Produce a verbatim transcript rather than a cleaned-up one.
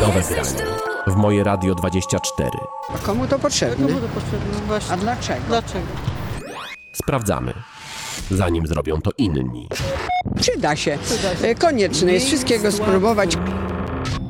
Nowe granie w Moje Radio dwadzieścia cztery. A komu to potrzebne? Komu to potrzebne? No właśnie. A dlaczego? Dlaczego? Sprawdzamy, zanim zrobią to inni. Przyda się. Przyda się. E, Konieczne jest wszystkiego spróbować.